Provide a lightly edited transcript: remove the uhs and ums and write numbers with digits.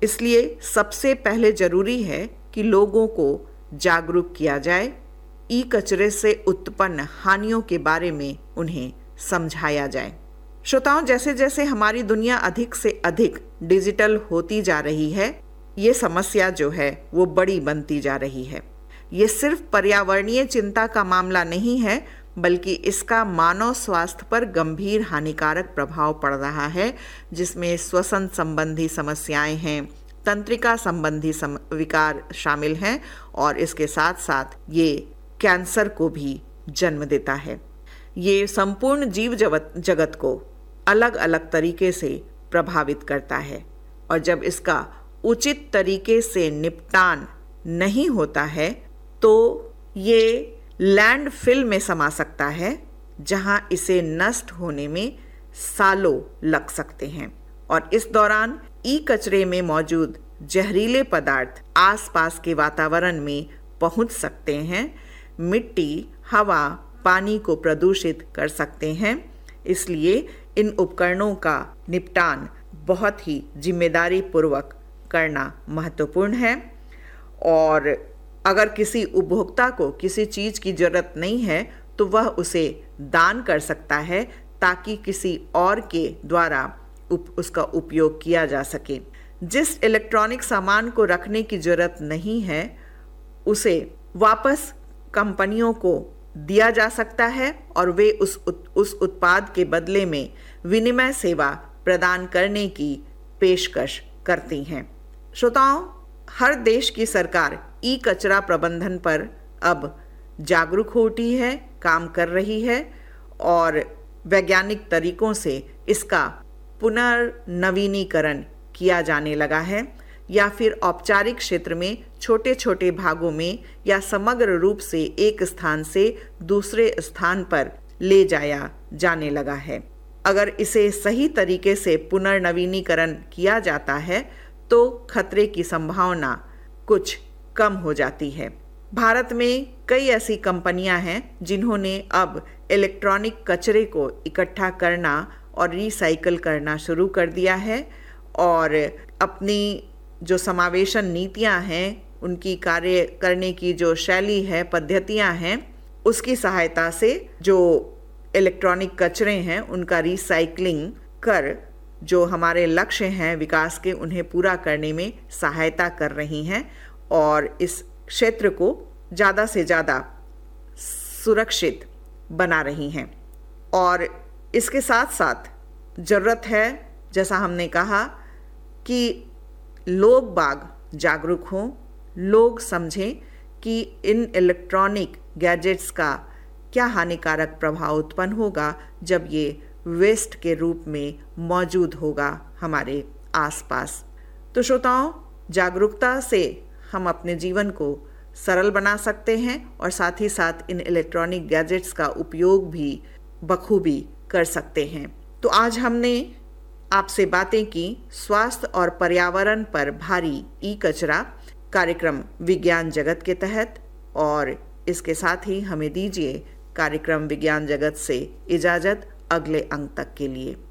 इसलिए सबसे पहले जरूरी है कि लोगों को जागरूक किया जाए, ई कचरे से उत्पन्न हानियों के बारे में उन्हें समझाया जाए। श्रोताओं, जैसे जैसे हमारी दुनिया अधिक से अधिक डिजिटल होती जा रही है, ये समस्या जो है वो बड़ी बनती जा रही है। ये सिर्फ पर्यावरणीय चिंता का मामला नहीं है, बल्कि इसका मानव स्वास्थ्य पर गंभीर हानिकारक प्रभाव पड़ रहा है, जिसमें श्वसन संबंधी समस्याएं हैं, तंत्रिका संबंधी विकार शामिल हैं और इसके साथ साथ ये कैंसर को भी जन्म देता है। ये संपूर्ण जीव जगत को अलग अलग तरीके से प्रभावित करता है और जब इसका उचित तरीके से निपटान नहीं होता है तो ये लैंडफिल में समा सकता है, जहां इसे नष्ट होने में सालों लग सकते हैं और इस दौरान ई कचरे में मौजूद जहरीले पदार्थ आसपास के वातावरण में पहुंच सकते हैं, मिट्टी, हवा, पानी को प्रदूषित कर सकते हैं। इसलिए इन उपकरणों का निपटान बहुत ही जिम्मेदारी पूर्वक करना महत्वपूर्ण है और अगर किसी उपभोक्ता को किसी चीज़ की ज़रूरत नहीं है तो वह उसे दान कर सकता है ताकि किसी और के द्वारा उसका उपयोग किया जा सके। जिस इलेक्ट्रॉनिक सामान को रखने की ज़रूरत नहीं है उसे वापस कंपनियों को दिया जा सकता है और वे उस उत्पाद के बदले में विनिमय सेवा प्रदान करने की पेशकश करती हैं। श्रोताओं, हर देश की सरकार ई कचरा प्रबंधन पर अब जागरूक हो उठी है, काम कर रही है और वैज्ञानिक तरीकों से इसका पुनर्नवीनीकरण किया जाने लगा है या फिर औपचारिक क्षेत्र में छोटे छोटे भागों में या समग्र रूप से एक स्थान से दूसरे स्थान पर ले जाया जाने लगा है। अगर इसे सही तरीके से पुनर्नवीनीकरण किया जाता है तो खतरे की संभावना कुछ कम हो जाती है। भारत में कई ऐसी कंपनियां हैं जिन्होंने अब इलेक्ट्रॉनिक कचरे को इकट्ठा करना और रिसाइकल करना शुरू कर दिया है और अपनी जो समावेशन नीतियां हैं, उनकी कार्य करने की जो शैली है, पद्धतियां हैं, उसकी सहायता से जो इलेक्ट्रॉनिक कचरे हैं उनका रिसाइकलिंग कर जो हमारे लक्ष्य हैं विकास के, उन्हें पूरा करने में सहायता कर रही हैं और इस क्षेत्र को ज़्यादा से ज़्यादा सुरक्षित बना रही हैं। और इसके साथ साथ ज़रूरत है, जैसा हमने कहा, कि लोग बाग जागरूक हों, लोग समझें कि इन इलेक्ट्रॉनिक गैजेट्स का क्या हानिकारक प्रभाव उत्पन्न होगा जब ये वेस्ट के रूप में मौजूद होगा हमारे आसपास। तो श्रोताओं, जागरूकता से हम अपने जीवन को सरल बना सकते हैं और साथ ही साथ इन इलेक्ट्रॉनिक गैजेट्स का उपयोग भी बखूबी कर सकते हैं। तो आज हमने आपसे बातें की स्वास्थ्य और पर्यावरण पर भारी ई कचरा कार्यक्रम विज्ञान जगत के तहत, और इसके साथ ही हमें दीजिए कार्यक्रम विज्ञान जगत से इजाज़त अगले अंक तक के लिए।